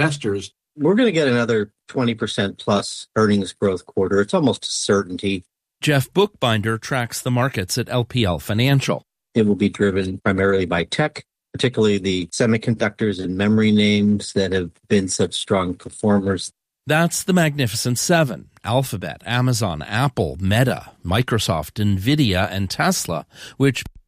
investors. We're going to get another 20% plus earnings growth quarter. It's almost a certainty. Jeff Bookbinder tracks the markets at LPL Financial. It will be driven primarily by tech, particularly the semiconductors and memory names that have been such strong performers. That's the Magnificent Seven: Alphabet, Amazon, Apple, Meta, Microsoft, NVIDIA, and Tesla, which